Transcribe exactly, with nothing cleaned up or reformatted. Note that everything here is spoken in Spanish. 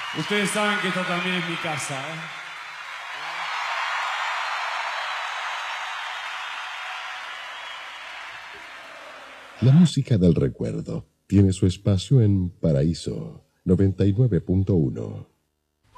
Ustedes saben que esta también es mi casa, ¿eh? La música del recuerdo tiene su espacio en Paraíso noventa y nueve punto uno.